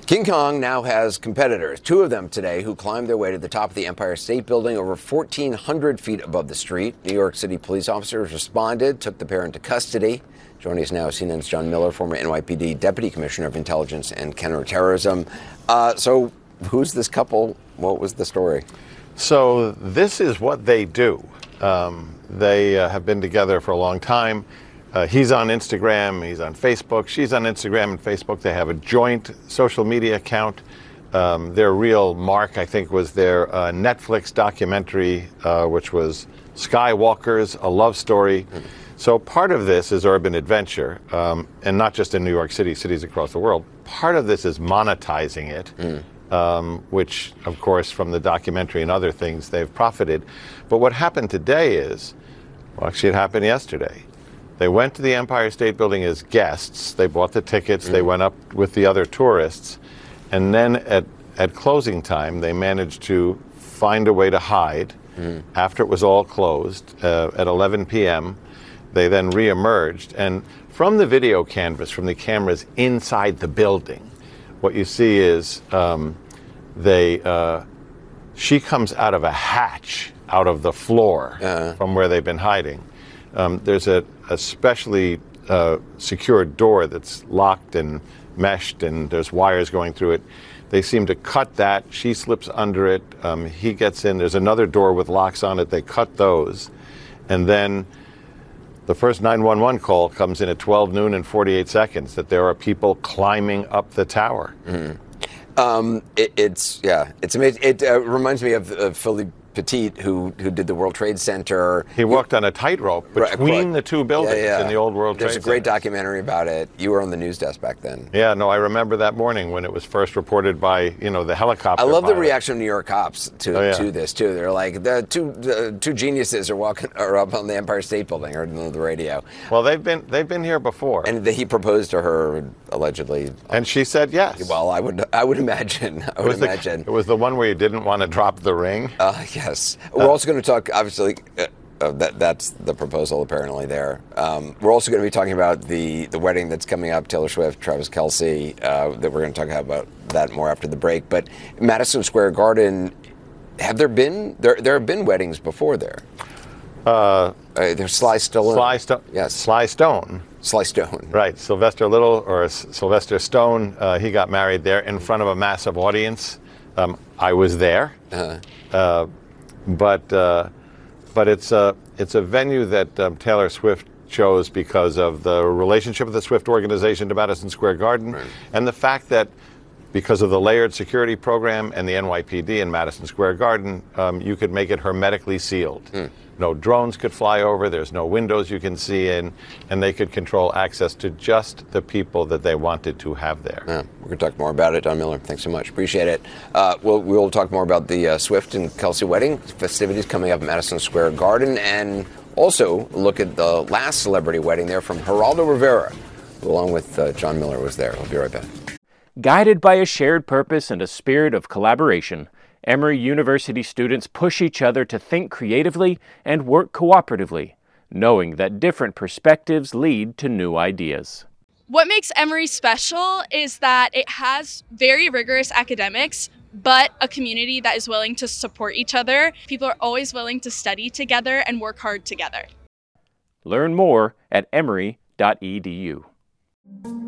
King Kong now has competitors, two of them today, who climbed their way to the top of the Empire State Building over 1,400 feet above the street. New York City police officers responded, took the pair into custody. Joining us now is CNN's John Miller, former NYPD Deputy Commissioner of Intelligence and Counterterrorism. So who's this couple? What was the story? So this is what they do. They have been together for a long time. He's on Instagram, he's on Facebook, she's on Instagram and Facebook. They have a joint social media account. Their real mark, I think, was their Netflix documentary, which was Skywalkers, A Love Story. So part of this is urban adventure, and not just in New York City, cities across the world. Part of this is monetizing it, which, of course, from the documentary and other things, they've profited. But what happened today is, well, actually it happened yesterday. They went to the Empire State Building as guests. They bought the tickets. They went up with the other tourists. And then at closing time, they managed to find a way to hide. After it was all closed at 11 p.m., they then reemerged. And from the video canvas, from the cameras inside the building, what you see is she comes out of a hatch out of the floor from where they've been hiding. There's a specially secured door that's locked and meshed, and there's wires going through it. They seem to cut that. She slips under it. He gets in. There's another door with locks on it. They cut those. And then the first 911 call comes in at 12 noon and 48 seconds that there are people climbing up the tower. It's amazing. It reminds me of Philippe Petit, who did the World Trade Center. He walked on a tightrope between the two buildings in the old World Trade Center. There's a great documentary about it. You were on the news desk back then. Yeah, no, I remember that morning when it was first reported by, the helicopter. I love pilot. the reaction of New York cops to this too. They're like, the two geniuses are up on the Empire State Building or on the radio. Well, they've been here before. And he proposed to her allegedly. And she said yes. Well, I would imagine. It was the one where you didn't want to drop the ring. Yes. We're also going to talk, obviously, that's the proposal apparently there. We're also going to be talking about the wedding that's coming up, Taylor Swift, Travis Kelce, that we're going to talk about that more after the break. But Madison Square Garden, there have been weddings before there? There's Sly Stone. Yes. Sly Stone. Sly Stone. Right. Sylvester Little, or Sylvester Stone, he got married there in front of a massive audience. I was there. But it's a venue that Taylor Swift chose because of the relationship of the Swift organization to Madison Square Garden, and the fact that because of the layered security program and the NYPD in Madison Square Garden, you could make it hermetically sealed. No drones could fly over, there's no windows you can see in, and they could control access to just the people that they wanted to have there. Yeah, we're going to talk more about it. John Miller, thanks so much. Appreciate it. We'll talk more about the Swift and Kelce wedding festivities coming up at Madison Square Garden, and also look at the last celebrity wedding there from Geraldo Rivera, who along with John Miller was there. We'll be right back. Guided by a shared purpose and a spirit of collaboration, Emory University students push each other to think creatively and work cooperatively, knowing that different perspectives lead to new ideas. What makes Emory special is that it has very rigorous academics, but a community that is willing to support each other. People are always willing to study together and work hard together. Learn more at emory.edu.